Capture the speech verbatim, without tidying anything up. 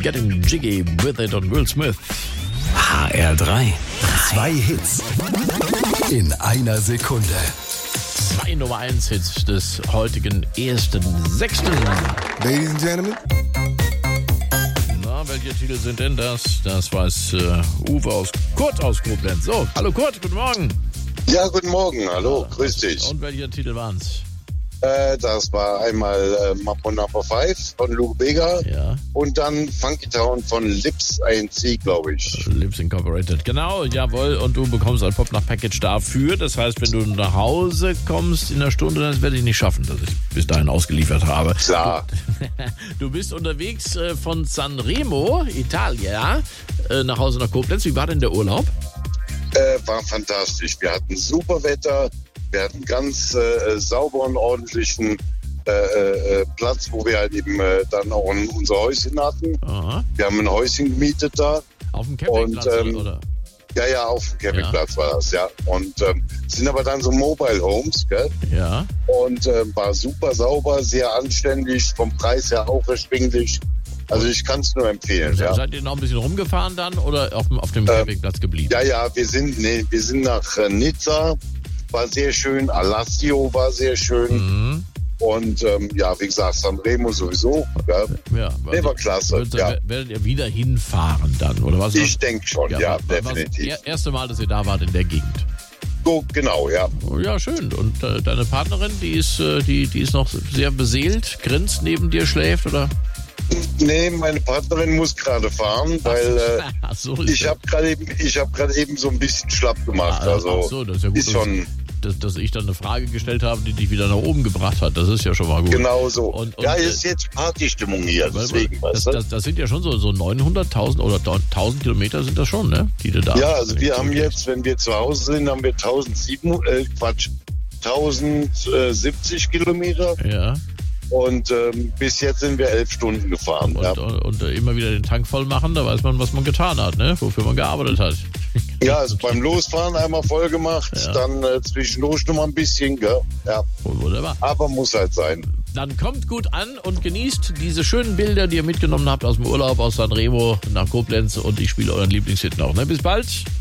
Getting Jiggy with It und Will Smith. H R drei. Zwei Hits in einer Sekunde. Zwei Nummer eins Hits des heutigen ersten sechsten Ladies and Gentlemen. Na, welche Titel sind denn das? Das weiß äh, Uwe aus Kurt aus Koblenz. So, hallo Kurt, guten Morgen. Ja, guten Morgen, hallo, Ja, grüß dich. Und welche Titel waren's? Äh, das war einmal äh, Mambo Number five von Luke Bega Ja. und dann Funky Town von Lips A N C, glaube ich. Lips Incorporated. Genau, jawohl. Und du bekommst ein Pop-Nach-Package dafür. Das heißt, wenn du nach Hause kommst in einer Stunde, dann werde ich nicht schaffen, dass ich bis dahin ausgeliefert habe. Klar. Du bist unterwegs äh, von Sanremo, Italia, äh, nach Hause nach Koblenz. Wie war denn der Urlaub? Äh, war fantastisch. Wir hatten super Wetter, wir hatten ganz äh, sauberen, ordentlichen äh, äh, Platz, wo wir halt eben äh, dann auch ein, unser Häuschen hatten. Aha. Wir haben ein Häuschen gemietet da. Auf dem Campingplatz, Und, ähm, oder? Ja, ja, auf dem Campingplatz war das, ja. Und ähm, sind aber dann so Mobile Homes, gell? Ja. Und äh, war super sauber, sehr anständig, vom Preis her auch erschwinglich. Also ich kann es nur empfehlen. Ja. Seid ihr noch ein bisschen rumgefahren dann oder auf dem, auf dem Campingplatz geblieben? ja, ja, wir sind, nee, wir sind nach äh, Nizza, war sehr schön, Alassio war sehr schön. Mhm. Und ähm, ja, wie gesagt, Sanremo sowieso. Ja. Ja, Nee, war klasse. Werdet, Ja. werdet ihr wieder hinfahren dann, oder was? Ich denke schon, ja, war- war- definitiv. Das erste Mal, dass ihr da wart in der Gegend. So, genau, ja. Oh, ja, schön. Und äh, deine Partnerin, die ist, äh, die, die ist noch sehr beseelt, grinst neben dir, schläft, oder? Nee, meine Partnerin muss gerade fahren, weil äh, Ach so, ist ich das- habe gerade eben, ich habe gerade eben so ein bisschen schlapp gemacht. Ah, Also ach so, das ist ja gut, ist schon dass, dass ich dann eine Frage gestellt habe, die dich wieder nach oben gebracht hat. Das ist ja schon mal gut. genau so. Und- und, ja, äh, ist jetzt Partystimmung hier, Weil- deswegen, das, weißt du? das, das sind ja schon so, so neunhunderttausend oder tausend Kilometer sind das schon, ne? Die du da Ja, also wir haben zurücklegst. jetzt, wenn wir zu Hause sind, haben wir tausendsiebenhundert, äh, Quatsch, tausendsiebzig Kilometer Ja, und ähm, bis jetzt sind wir elf Stunden gefahren. und, Ja, und, und äh, immer wieder den Tank voll machen, da weiß man, was man getan hat, ne? Wofür man gearbeitet hat. ja also beim Losfahren einmal voll gemacht, Ja. dann äh, zwischendurch noch mal ein bisschen, gell? Ja, Wunderbar. aber muss halt sein. Dann kommt gut an und genießt diese schönen Bilder, die ihr mitgenommen habt aus dem Urlaub aus Sanremo nach Koblenz und ich spiele euren Lieblingshit noch. Ne? Bis bald.